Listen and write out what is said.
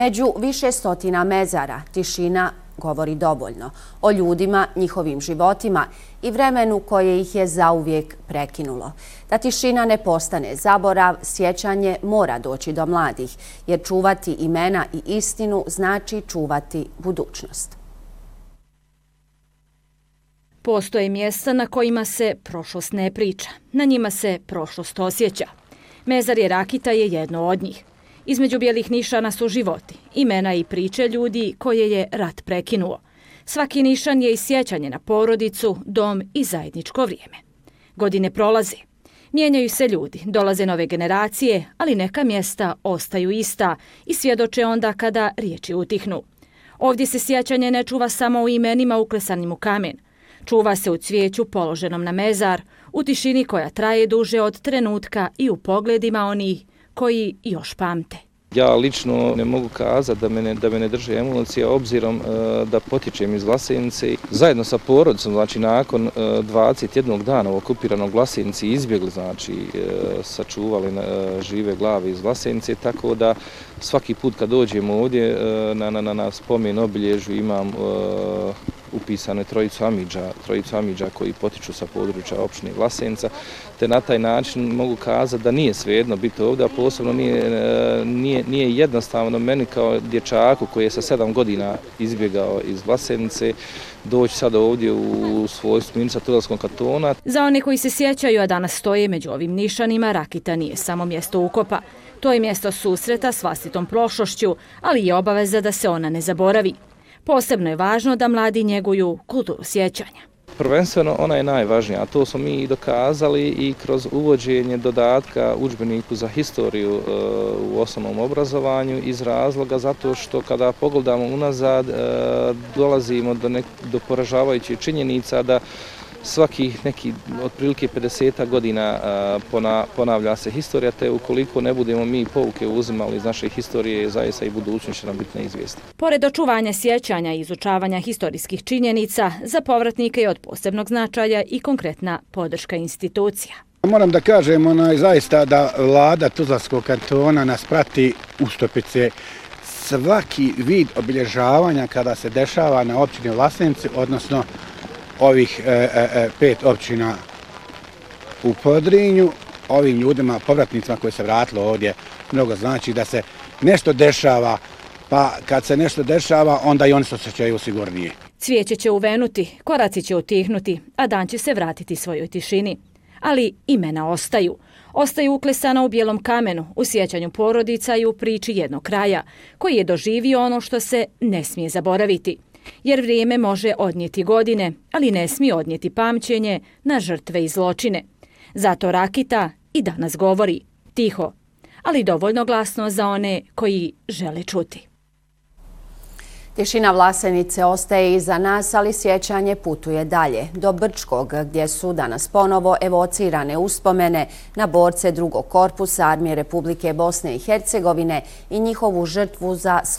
Među više stotina mezara tišina govori dovoljno o ljudima, njihovim životima i vremenu koje ih je zauvijek prekinulo. Da tišina ne postane zaborav, sjećanje mora doći do mladih, jer čuvati imena i istinu znači čuvati budućnost. Postoje mjesta na kojima se prošlost ne priča, na njima se prošlost osjeća. Mezarje Rakita je jedno od njih. Između bijelih nišana su životi, imena i priče ljudi koje je rat prekinuo. Svaki nišan je i sjećanje na porodicu, dom i zajedničko vrijeme. Godine prolaze. Mijenjaju se ljudi, dolaze nove generacije, ali neka mjesta ostaju ista i svjedoče onda kada riječi utihnu. Ovdje se sjećanje ne čuva samo u imenima uklesanim u kamen. Čuva se u cvijeću položenom na mezar, u tišini koja traje duže od trenutka i u pogledima onih koji još pamte. Ja lično ne mogu kazati da me ne drže emocije, obzirom da potičem iz Vlasenice. Zajedno sa porodicom, znači nakon 21 dana u okupiranom Vlasenici izbjegli, znači sačuvali žive glave iz Vlasenice, tako da svaki put kad dođemo ovdje na spomen obilježju imam upisane trojicu Amidža koji potiču sa područja opštine Vlasenica, te na taj način mogu kazati da nije svejedno biti ovdje, a posebno nije jednostavno meni kao dječaku koji je sa 7 godina izbjegao iz Vlasenice doći sada ovdje u svojstvu ministra Tudalskog kantona. Za one koji se sjećaju, a danas stoje među ovim nišanima, Rakita nije samo mjesto ukopa. To je mjesto susreta s vlastitom prošlošću, ali i obaveza da se ona ne zaboravi. Posebno je važno da mladi njeguju kulturu sjećanja. Prvenstveno ona je najvažnija, a to smo mi i dokazali i kroz uvođenje dodatka udžbeniku za historiju u osnovnom obrazovanju iz razloga zato što kada pogledamo unazad dolazimo do poražavajućih činjenica da svakih neki otprilike 50 godina ponavlja se historija, te ukoliko ne budemo mi pouke uzimali iz naše historije, zaista i budućnost će nam biti neizvjesna. Pored očuvanja sjećanja i izučavanja historijskih činjenica, za povratnike je od posebnog značaja i konkretna podrška institucija. Moram da kažem zaista da vlada Tuzlanskog kantona nas prati u Stopice. Svaki vid obilježavanja kada se dešava na općini Vlasenici, odnosno ovih 5 općina u Podrinju, ovim ljudima, povratnicima koji se vratilo ovdje, mnogo znači da se nešto dešava, pa kad se nešto dešava, onda i oni se osjećaju sigurnije. Cvijeće će uvenuti, koraci će utihnuti, a dan će se vratiti svojoj tišini. Ali imena ostaju. Ostaju uklesana u bijelom kamenu, u sjećanju porodica i u priči jednog kraja, koji je doživio ono što se ne smije zaboraviti. Jer vrijeme može odnijeti godine, ali ne smije odnijeti pamćenje na žrtve i zločine. Zato Rakita i danas govori tiho, ali dovoljno glasno za one koji žele čuti. Tišina Vlasenice ostaje iza nas, ali sjećanje putuje dalje, do Brčkog, gdje su danas ponovo evocirane uspomene na borce drugog korpusa Armije Republike Bosne i Hercegovine i njihovu žrtvu za